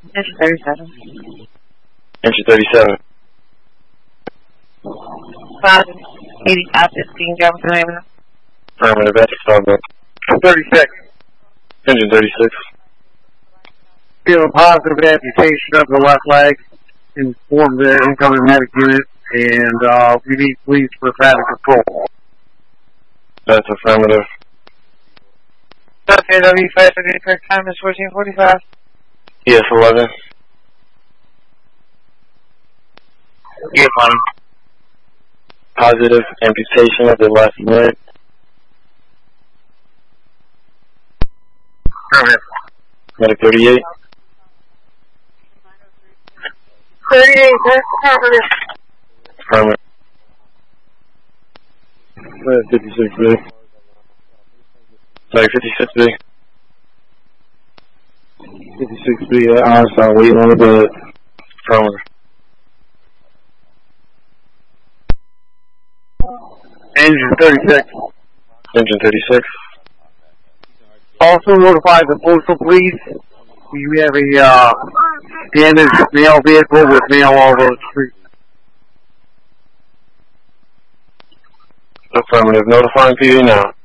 Engine 37. Engine 37. 8515 Jefferson Avenue. Affirmative, that's Starbucks. 36. Engine 36. Feel a positive amputation of the left leg. Inform the incoming medic unit, and we need police for traffic control. That's affirmative. Okay, W5, the correct time is 14:45. Yes, 11. Yes, one. Positive amputation of the left leg. Affirmative. Medic 38. 38, that's affirmative. Affirmative. 56B. Sorry, 56B. 56B, I'm waiting on the bed. Affirmative. Engine 36. Engine 36. Also notify the postal police. We have a damaged mail vehicle with mail all over the street. Affirmative. Notifying PD now.